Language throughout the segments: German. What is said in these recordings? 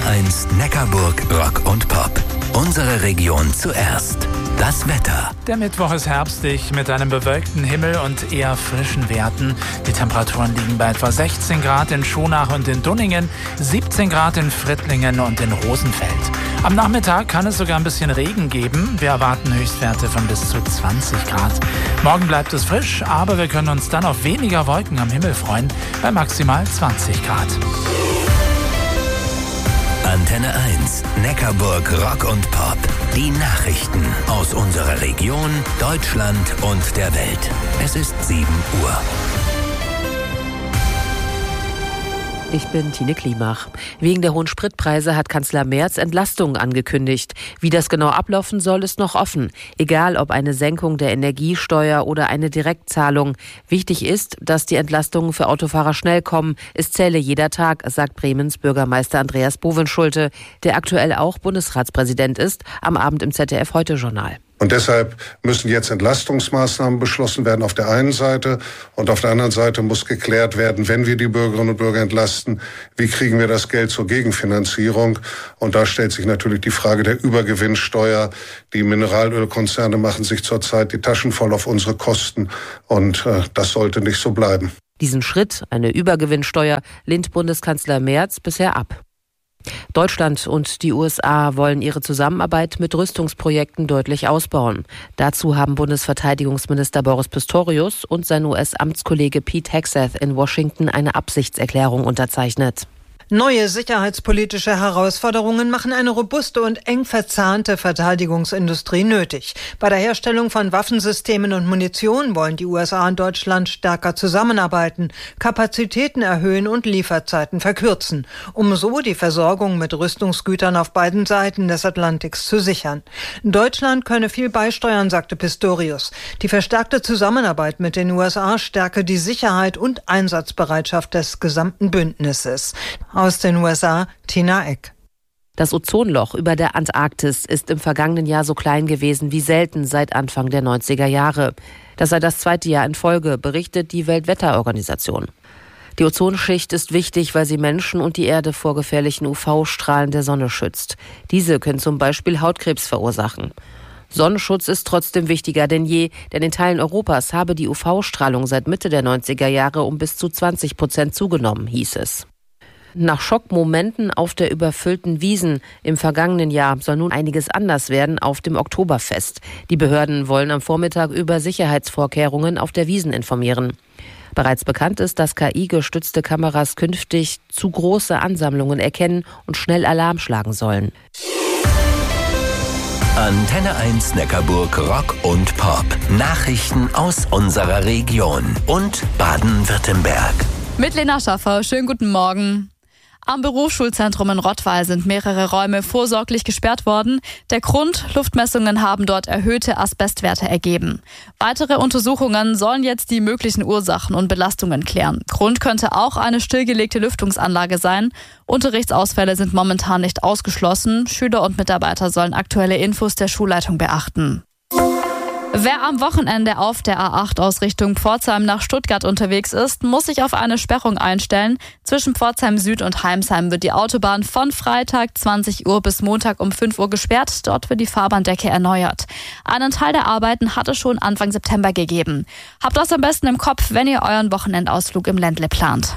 1 Neckarburg Rock und Pop. Unsere Region zuerst. Das Wetter. Der Mittwoch ist herbstig mit einem bewölkten Himmel und eher frischen Werten. Die Temperaturen liegen bei etwa 16 Grad in Schonach und in Dunningen, 17 Grad in Frittlingen und in Rosenfeld. Am Nachmittag kann es sogar ein bisschen Regen geben. Wir erwarten Höchstwerte von bis zu 20 Grad. Morgen bleibt es frisch, aber wir können uns dann auf weniger Wolken am Himmel freuen, bei maximal 20 Grad. Antenne 1, Neckarburg Rock und Pop. Die Nachrichten aus unserer Region, Deutschland und der Welt. Es ist 7 Uhr. Ich bin Tine Klimach. Wegen der hohen Spritpreise hat Kanzler Merz Entlastungen angekündigt. Wie das genau ablaufen soll, ist noch offen. Egal ob eine Senkung der Energiesteuer oder eine Direktzahlung. Wichtig ist, dass die Entlastungen für Autofahrer schnell kommen. Es zähle jeder Tag, sagt Bremens Bürgermeister Andreas Bovenschulte, der aktuell auch Bundesratspräsident ist, am Abend im ZDF-Heute-Journal. Und deshalb müssen jetzt Entlastungsmaßnahmen beschlossen werden auf der einen Seite. Und auf der anderen Seite muss geklärt werden, wenn wir die Bürgerinnen und Bürger entlasten, wie kriegen wir das Geld zur Gegenfinanzierung? Und da stellt sich natürlich die Frage der Übergewinnsteuer. Die Mineralölkonzerne machen sich zurzeit die Taschen voll auf unsere Kosten. Und das sollte nicht so bleiben. Diesen Schritt, eine Übergewinnsteuer, lehnt Bundeskanzler Merz bisher ab. Deutschland und die USA wollen ihre Zusammenarbeit mit Rüstungsprojekten deutlich ausbauen. Dazu haben Bundesverteidigungsminister Boris Pistorius und sein US-Amtskollege Pete Hegseth in Washington eine Absichtserklärung unterzeichnet. Neue sicherheitspolitische Herausforderungen machen eine robuste und eng verzahnte Verteidigungsindustrie nötig. Bei der Herstellung von Waffensystemen und Munition wollen die USA und Deutschland stärker zusammenarbeiten, Kapazitäten erhöhen und Lieferzeiten verkürzen, um so die Versorgung mit Rüstungsgütern auf beiden Seiten des Atlantiks zu sichern. Deutschland könne viel beisteuern, sagte Pistorius. Die verstärkte Zusammenarbeit mit den USA stärke die Sicherheit und Einsatzbereitschaft des gesamten Bündnisses. Aus den USA, Tina Eck. Das Ozonloch über der Antarktis ist im vergangenen Jahr so klein gewesen wie selten seit Anfang der 90er Jahre. Das sei das zweite Jahr in Folge, berichtet die Weltwetterorganisation. Die Ozonschicht ist wichtig, weil sie Menschen und die Erde vor gefährlichen UV-Strahlen der Sonne schützt. Diese können zum Beispiel Hautkrebs verursachen. Sonnenschutz ist trotzdem wichtiger denn je, denn in Teilen Europas habe die UV-Strahlung seit Mitte der 90er Jahre um bis zu 20% zugenommen, hieß es. Nach Schockmomenten auf der überfüllten Wiesn im vergangenen Jahr soll nun einiges anders werden auf dem Oktoberfest. Die Behörden wollen am Vormittag über Sicherheitsvorkehrungen auf der Wiesn informieren. Bereits bekannt ist, dass KI-gestützte Kameras künftig zu große Ansammlungen erkennen und schnell Alarm schlagen sollen. Antenne 1 Neckarburg Rock und Pop. Nachrichten aus unserer Region und Baden-Württemberg. Mit Lena Schaffer, schönen guten Morgen. Am Berufsschulzentrum in Rottweil sind mehrere Räume vorsorglich gesperrt worden. Der Grund: Luftmessungen haben dort erhöhte Asbestwerte ergeben. Weitere Untersuchungen sollen jetzt die möglichen Ursachen und Belastungen klären. Grund könnte auch eine stillgelegte Lüftungsanlage sein. Unterrichtsausfälle sind momentan nicht ausgeschlossen. Schüler und Mitarbeiter sollen aktuelle Infos der Schulleitung beachten. Wer am Wochenende auf der A8 aus Richtung Pforzheim nach Stuttgart unterwegs ist, muss sich auf eine Sperrung einstellen. Zwischen Pforzheim Süd und Heimsheim wird die Autobahn von Freitag 20 Uhr bis Montag um 5 Uhr gesperrt. Dort wird die Fahrbahndecke erneuert. Einen Teil der Arbeiten hat es schon Anfang September gegeben. Habt das am besten im Kopf, wenn ihr euren Wochenendausflug im Ländle plant.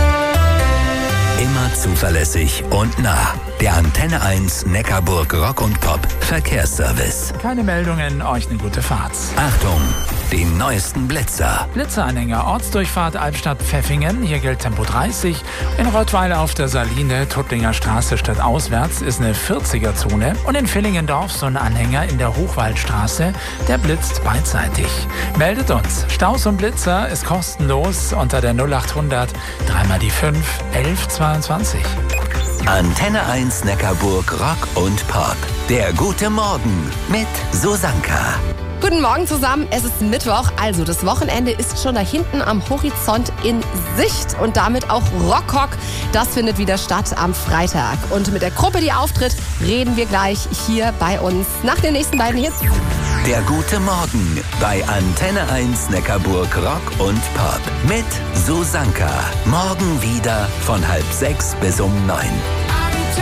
Immer zuverlässig und nah. Der Antenne 1 Neckarburg Rock und Pop Verkehrsservice. Keine Meldungen, euch eine gute Fahrt. Achtung, die neuesten Blitzer. Blitzeranhänger, Ortsdurchfahrt Albstadt-Pfeffingen. Hier gilt Tempo 30. In Rottweil auf der Saline, Tuttlinger Straße stadtauswärts ist eine 40er-Zone. Und in Villingendorf so ein Anhänger in der Hochwaldstraße. Der blitzt beidseitig. Meldet uns. Staus und Blitzer ist kostenlos unter der 0800 3 die 5 11 22. Antenne 1 Neckarburg Rock und Pop. Der gute Morgen mit Susanka. Guten Morgen zusammen, es ist Mittwoch, also das Wochenende ist schon da hinten am Horizont in Sicht und damit auch Rockhock. Das findet wieder statt am Freitag. Und mit der Gruppe, die auftritt, reden wir gleich hier bei uns nach den nächsten beiden Hits. Der gute Morgen bei Antenne 1 Neckarburg Rock und Pop mit Susanka. Morgen wieder von 5:30 bis um 9.